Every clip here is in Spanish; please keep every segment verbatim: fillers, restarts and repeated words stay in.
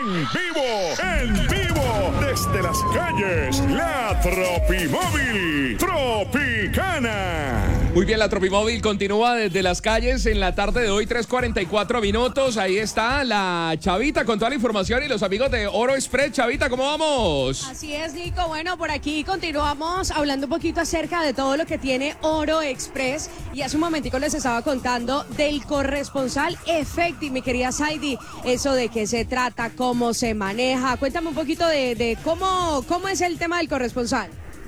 En vivo, en vivo, desde las calles, la Tropimóvil Tropicana. Muy bien, la Tropimóvil continúa desde las calles en la tarde de hoy, tres cuarenta y cuatro minutos. Ahí está la Chavita con toda la información y los amigos de Oro Express. Chavita, ¿cómo vamos? Así es, Nico. Bueno, por aquí continuamos hablando un poquito acerca de todo lo que tiene Oro Express. Y hace un momentico les estaba contando del corresponsal Efecti, mi querida Saidi. Eso de qué se trata, cómo se maneja. Cuéntame un poquito de, de cómo, cómo es el tema del corresponsal.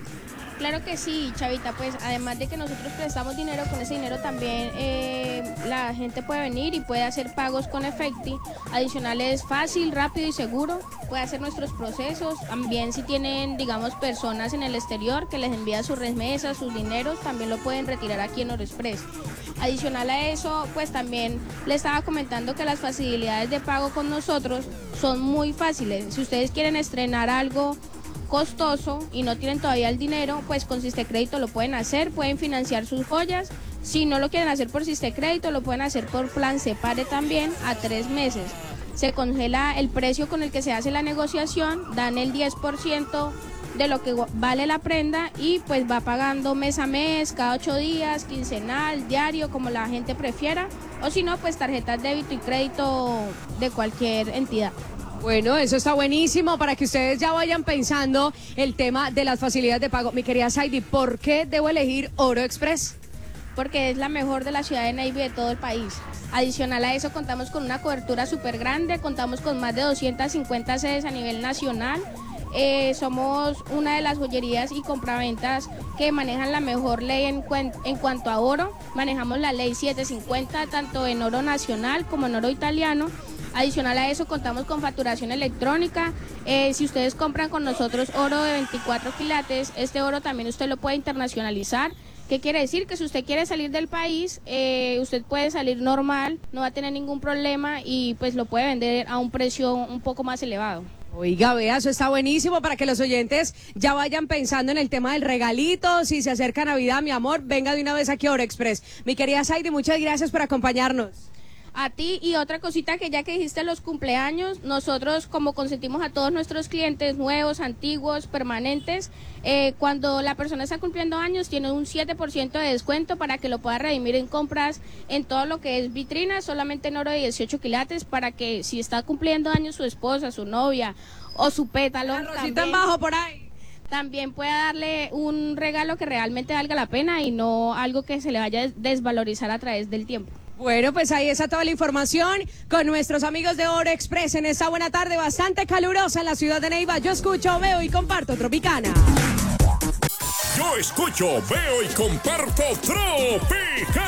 Claro que sí, Chavita, pues además de que nosotros prestamos dinero, con ese dinero también eh, la gente puede venir y puede hacer pagos con Efecti. Adicional es fácil, rápido y seguro, puede hacer nuestros procesos. También si tienen, digamos, personas en el exterior que les envían sus remesas, sus dineros, también lo pueden retirar aquí en Oro Express. Adicional a eso, pues también le estaba comentando que las facilidades de pago con nosotros son muy fáciles. Si ustedes quieren estrenar algo costoso y no tienen todavía el dinero, pues con Sistecrédito lo pueden hacer, pueden financiar sus joyas. Si no lo quieren hacer por Sistecrédito, lo pueden hacer por Plan Separe también a tres meses. Se congela el precio con el que se hace la negociación, dan el diez por ciento de lo que vale la prenda y pues va pagando mes a mes, cada ocho días, quincenal, diario, como la gente prefiera, o si no, pues tarjetas débito y crédito de cualquier entidad. Bueno, eso está buenísimo para que ustedes ya vayan pensando el tema de las facilidades de pago. Mi querida Saidi, ¿por qué debo elegir Oro Express? Porque es la mejor de la ciudad de Neiva y de todo el país. Adicional a eso, contamos con una cobertura súper grande, contamos con más de doscientas cincuenta sedes a nivel nacional. Eh, somos una de las joyerías y compraventas que manejan la mejor ley en, en cuanto a oro. Manejamos la ley setecientos cincuenta tanto en oro nacional como en oro italiano. Adicional a eso, contamos con facturación electrónica. Eh, si ustedes compran con nosotros oro de veinticuatro quilates, este oro también usted lo puede internacionalizar. ¿Qué quiere decir? Que si usted quiere salir del país, eh, usted puede salir normal, no va a tener ningún problema y pues lo puede vender a un precio un poco más elevado. Oiga, vea, eso está buenísimo para que los oyentes ya vayan pensando en el tema del regalito. Si se acerca Navidad, mi amor, venga de una vez aquí a Oro Express. Mi querida Saidi, muchas gracias por acompañarnos. A ti, y otra cosita que ya que dijiste los cumpleaños, nosotros como consentimos a todos nuestros clientes nuevos, antiguos, permanentes, eh, cuando la persona está cumpliendo años tiene un siete por ciento de descuento para que lo pueda redimir en compras en todo lo que es vitrina, solamente en oro de dieciocho quilates, para que si está cumpliendo años su esposa, su novia o su pétalo, también, en bajo por ahí, también pueda darle un regalo que realmente valga la pena y no algo que se le vaya a desvalorizar a través del tiempo. Bueno, pues ahí está toda la información con nuestros amigos de Oro Express en esta buena tarde bastante calurosa en la ciudad de Neiva. Yo escucho, veo y comparto Tropicana. Yo escucho, veo y comparto Tropicana.